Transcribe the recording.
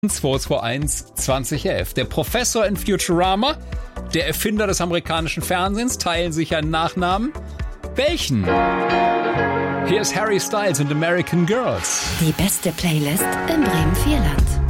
221 2011. Der Professor in Futurama, der Erfinder des amerikanischen Fernsehens, teilen sich einen Nachnamen. Welchen? Hier ist Harry Styles und American Girls. Die beste Playlist im Bremen-Vierland.